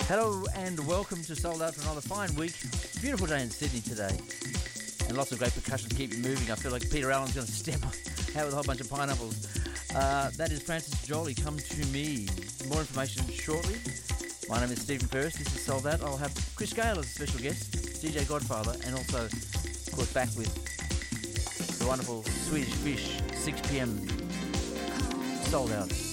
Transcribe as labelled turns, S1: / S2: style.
S1: Hello and welcome to Sold Out for another fine week. Beautiful day in Sydney today. And lots of great percussion to keep you moving. I feel like Peter Allen's going to step out with a whole bunch of pineapples. That is Francis Jolie, Come To Me. More information shortly. My name is Stephen Ferris. This is Sold Out. I'll have Chris Gale as a special guest, DJ Godfather, and also, of course, back with the wonderful Swedish Fish, 6 p.m. Sold Out.